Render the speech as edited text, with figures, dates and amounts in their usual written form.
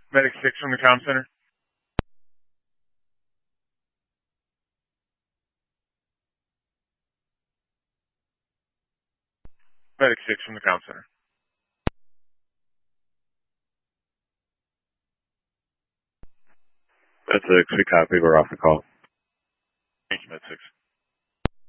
Medic 6 from the comm center. Medic 6 from the comm center. That's 6, we copy, we're off the call.